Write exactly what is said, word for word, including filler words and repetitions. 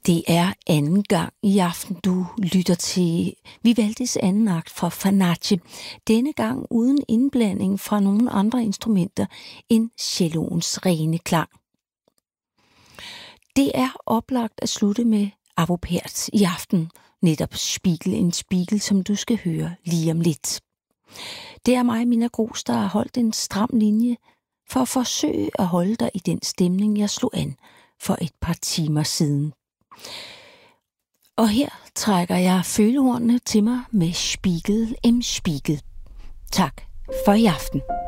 Det er anden gang i aften, du lytter til Vivaldis anden akt fra Fanace. Denne gang uden indblanding fra nogen andre instrumenter end celloens rene klang. Det er oplagt at slutte med Avopert i aften. Netop Spiegel, en Spiegel, som du skal høre lige om lidt. Det er mig, Mina Gros, der har holdt en stram linje for at forsøge at holde dig i den stemning, jeg slog an for et par timer siden. Og her trækker jeg følehornene til mig med Spiegel im Spiegel. Tak for i aften.